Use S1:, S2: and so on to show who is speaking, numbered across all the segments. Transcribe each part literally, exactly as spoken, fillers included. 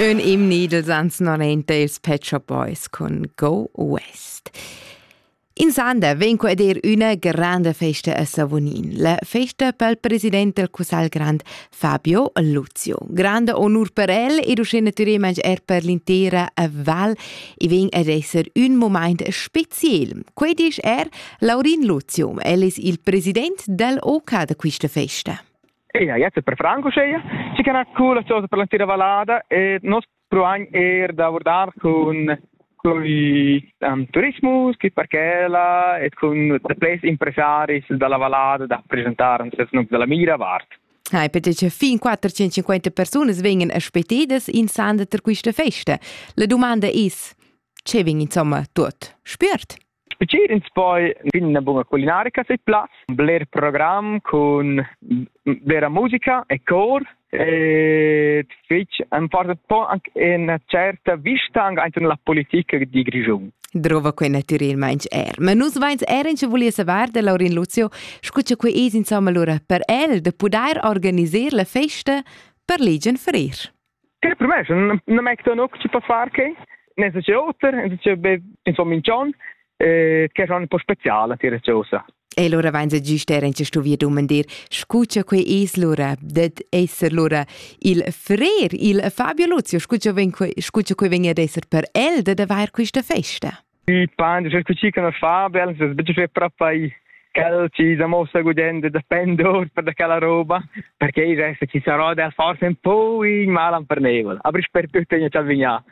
S1: Un imni dels ans norenta ils Pet Shop Boys con Go West. In Sanda venco ed er una grande festa a Savonin. La festa pel president del Cusal Grand Fabio Luzio. Grande onur per el ed usce naturalmente er per l'intera Val e ven ad esser un moment special. Quid is er Laurin Luzio. El is il president del O C A de questa festa.
S2: E ja, jetzt per Franco sceia, ci canà cool cosa per l'intera Valada e nos provain er da abordar con con i um, turismus, che parchela e con the place impresaris dalla Valada da presentare un set della Mira Vart.
S1: Hai, perché fin quattrocentocinquanta persone vengono aspettate in Sanda per questa festa. La domanda è, c'è vengono insomma tutto spürt?
S2: Specialmente poi una buona culinaria sei plus, un bel programma con vera musica e cor e fece un po' anche una certa vista anche nella politica di Grigione.
S1: Drova quei naturalmente er. Ma nus vains eren che volia saber da Laurin Luzio, scuccia quei es insomma lura per el de poder organizzare la festa per leggen ferir.
S2: Che per me non non è che non ci può fare che, ne c'è otter, ne c'è insomma in John. Eh, che è un po' speciale, ti reciosa.
S1: E allora vainza giusto eren che sto via domandir, scuccia quei es lura, det esser lura il frer, il Fabio Luzio, scuccia quei scuccia quei venga ad esser per el da davai questa festa.
S2: I pandi, c'è qui che non fa, bel, se sbicci fe proprio calci, da mossa godendo da pendor per da quella roba, perché il resto ci sarà del forse un po' in malan per nevola. Apri per tutto in Cialvigna.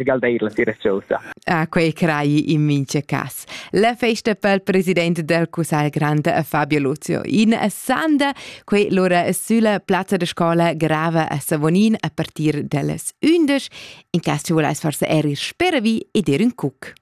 S1: Ah, quei crai in mince cas. La festa pel presidente del Cusal Grand Fabio Luzio. In Sanda, quei l'ora sulla piazza de scola grava a Savonin a partir delles undici. In cas ci volais forse erir speravi ed er un cuc.